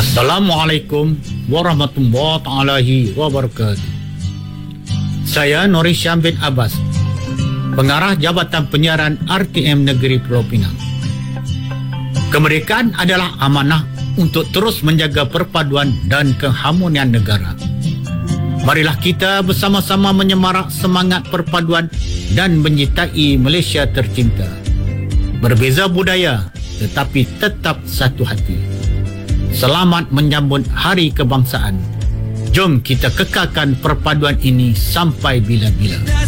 Assalamualaikum warahmatullahi wabarakatuh. Saya Nuri Syam bin Abbas, Pengarah Jabatan Penyiaran RTM Negeri Pulau Pinang. Kemerdekaan adalah amanah untuk terus menjaga perpaduan dan keharmonian negara. Marilah kita bersama-sama menyemarak semangat perpaduan dan menyertai Malaysia tercinta. Berbeza budaya tetapi tetap satu hati. Selamat menyambut Hari Kebangsaan. Jom kita kekalkan perpaduan ini sampai bila-bila.